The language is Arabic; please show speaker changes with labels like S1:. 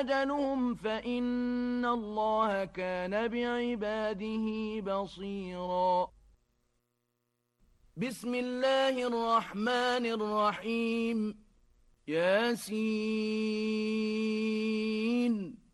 S1: أجلهم فإن الله كان بعباده بصيرا. بسم الله الرحمن الرحيم. ياسين